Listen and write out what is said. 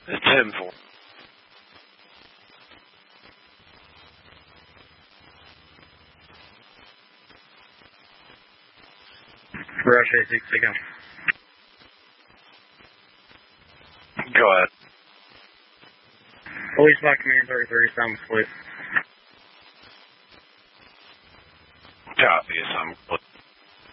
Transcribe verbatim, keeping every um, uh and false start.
It's ten four. Rush eight six six. Go ahead. Police by Command thirty-three, Simon Split. Copy, Simon Split.